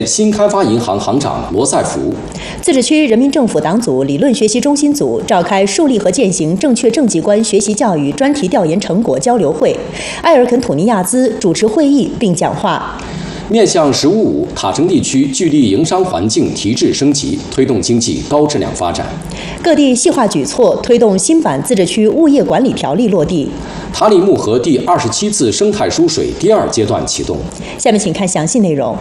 新开发银行行长罗赛福。 自治区人民政府党组理论学习中心组召开树立和践行正确政绩观学习教育专题调研成果交流会，埃尔肯吐尼亚兹主持会议并讲话。 面向“十五五”，塔城地区聚力营商环境提质升级，推动经济高质量发展。 各地细化举措，推动新版自治区物业管理条例落地。 塔里木河第27次生态输水第2阶段启动。 下面请看详细内容。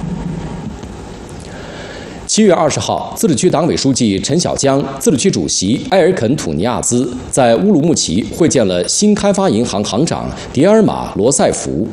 7月20号，自治区党委书记陈小江、自治区主席埃尔肯吐尼亚兹在乌鲁木齐会见了新开发银行行长迪尔玛·罗塞福。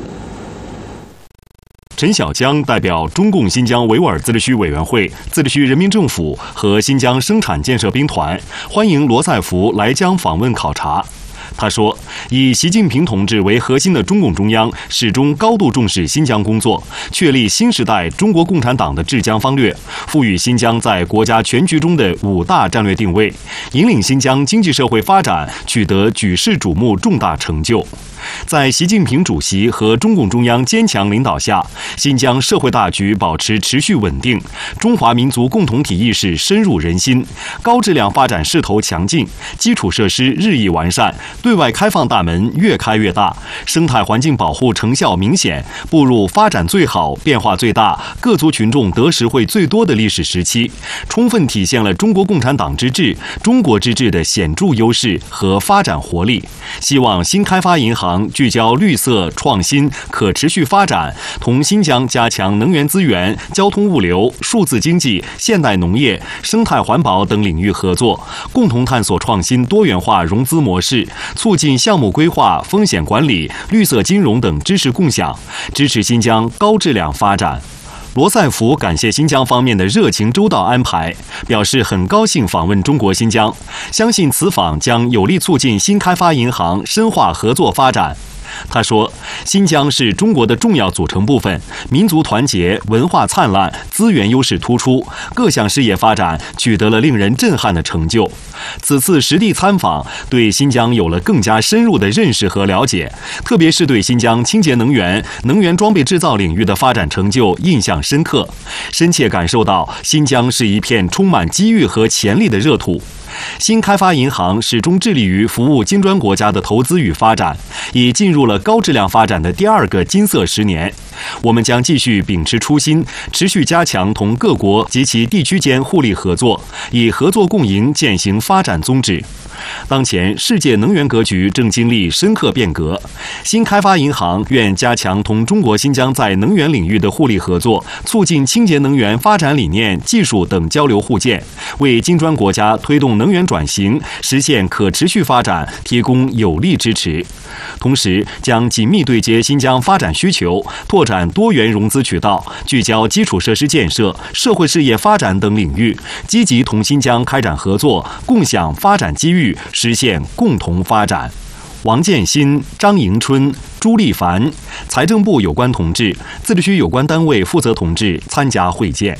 陈小江代表中共新疆维吾尔自治区委员会、自治区人民政府和新疆生产建设兵团欢迎罗塞福来疆访问考察。他说，以习近平同志为核心的中共中央始终高度重视新疆工作，确立新时代中国共产党的治疆方略，赋予新疆在国家全局中的5大战略定位，引领新疆经济社会发展取得举世瞩目重大成就。在习近平主席和中共中央坚强领导下，新疆社会大局保持持续稳定，中华民族共同体意识深入人心，高质量发展势头强劲，基础设施日益完善，对外开放大门越开越大，生态环境保护成效明显，步入发展最好、变化最大、各族群众得实惠最多的历史时期，充分体现了中国共产党之治、中国之治的显著优势和发展活力。希望新开发银行聚焦绿色创新、可持续发展，同新疆加强能源资源、交通物流、数字经济、现代农业、生态环保等领域合作，共同探索创新多元化融资模式，促进项目规划、风险管理、绿色金融等知识共享，支持新疆高质量发展。罗塞福感谢新疆方面的热情周到安排，表示很高兴访问中国新疆，相信此访将有力促进新开发银行深化合作发展。他说，新疆是中国的重要组成部分，民族团结，文化灿烂，资源优势突出，各项事业发展取得了令人震撼的成就。此次实地参访，对新疆有了更加深入的认识和了解，特别是对新疆清洁能源、能源装备制造领域的发展成就印象深刻，深切感受到新疆是一片充满机遇和潜力的热土。新开发银行始终致力于服务金砖国家的投资与发展，已进入了高质量发展的第2个金色10年。我们将继续秉持初心，持续加强同各国及其地区间互利合作，以合作共赢践行发展宗旨。当前世界能源格局正经历深刻变革，新开发银行愿加强同中国新疆在能源领域的互利合作，促进清洁能源发展理念、技术等交流互鉴，为金砖国家推动能源转型、实现可持续发展提供有力支持。同时，将紧密对接新疆发展需求，拓展多元融资渠道，聚焦基础设施建设、社会事业发展等领域，积极同新疆开展合作，共享发展机遇，实现共同发展。王建新、张迎春、朱丽凡，财政部有关同志、自治区有关单位负责同志参加会见。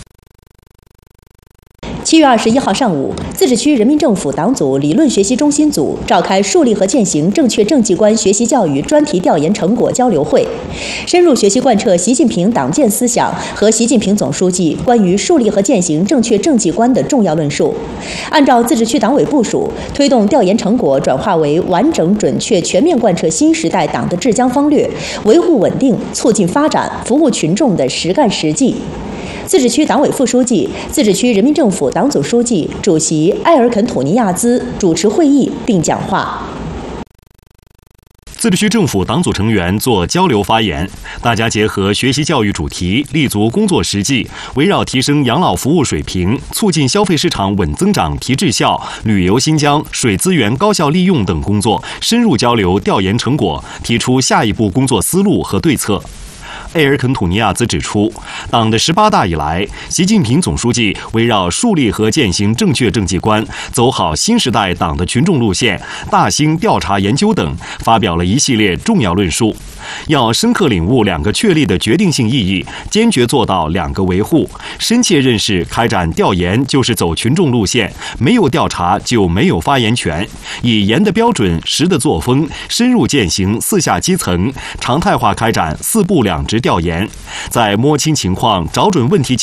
7月21号上午，自治区人民政府党组理论学习中心组召开树立和践行正确政绩观学习教育专题调研成果交流会，深入学习贯彻习近平党建思想和习近平总书记关于树立和践行正确政绩观的重要论述，按照自治区党委部署，推动调研成果转化为完整、准确、全面贯彻新时代党的治疆方略，维护稳定、促进发展、服务群众的实干实际。自治区党委副书记、自治区人民政府党组书记、主席埃尔肯吐尼亚兹主持会议并讲话。 自治区政府党组成员做交流发言，大家结合学习教育主题，立足工作实际，围绕提升养老服务水平、促进消费市场稳增长提质效、旅游新疆、水资源高效利用等工作深入交流调研成果，提出下一步工作思路和对策。埃尔肯吐尼亚兹指出，党的18大以来，习近平总书记围绕树立和践行正确政绩观，走好新时代党的群众路线，大兴调查研究等，发表了一系列重要论述。要深刻领悟2个确立的决定性意义，坚决做到2个维护，深切认识开展调研就是走群众路线，没有调查就没有发言权，以严的标准、实的作风，深入践行4下基层，常态化开展4步2直调研，在摸清情况、找准问题